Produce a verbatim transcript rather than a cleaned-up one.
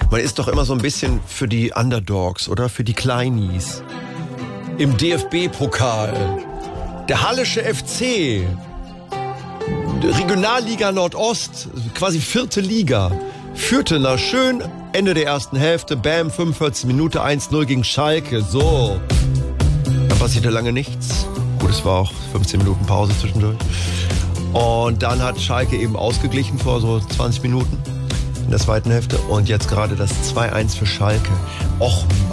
Man ist doch immer so ein bisschen für die Underdogs, oder? Für die Kleinies. Im D F B-Pokal. Der Hallische F C. Regionalliga Nordost. Quasi vierte Liga. Führte nach schön Ende der ersten Hälfte. Bam, fünfundvierzig Minuten, eins null gegen Schalke. So. Da passierte lange nichts. Gut, es war auch fünfzehn Minuten Pause zwischendurch. Und dann hat Schalke eben ausgeglichen vor so zwanzig Minuten in der zweiten Hälfte. Und jetzt gerade das zwei eins für Schalke. Och